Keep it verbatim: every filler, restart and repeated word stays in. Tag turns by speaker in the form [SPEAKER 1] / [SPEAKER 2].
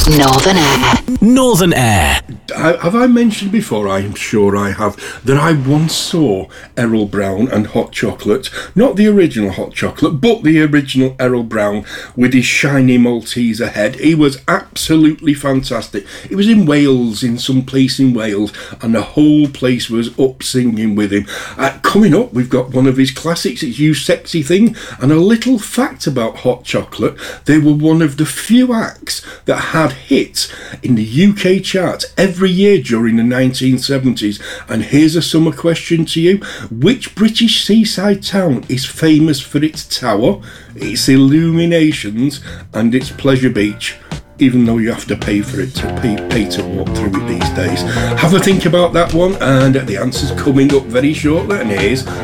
[SPEAKER 1] Northern Air.
[SPEAKER 2] Northern Air.
[SPEAKER 3] Have I mentioned before, I'm sure I have, that I once saw Errol Brown and Hot Chocolate, not the original Hot Chocolate, but the original Errol Brown with his shiny Malteser head. He was absolutely fantastic. It was in Wales, in some place in Wales, and the whole place was up singing with him. Uh, coming up, we've got one of his classics, it's You Sexy Thing, and a little fact about Hot Chocolate. They were one of the few acts that had hits in the U K charts every year during the nineteen seventies. And here's a summer question to you. Which British seaside town is famous for its tower, its illuminations and its pleasure beach? Even though you have to pay for it to pay, pay to walk through it these days. Have a think about that one, and the answer's coming up very shortly. And here's